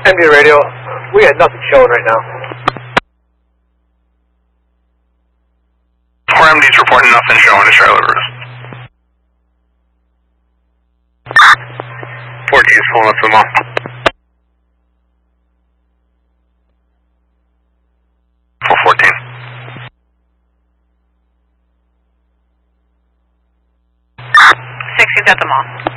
MD radio, we got nothing showing right now. 4MD's reporting nothing showing to Charlotte Bruce. 4G is pulling up the mall. 414. 60's at the mall.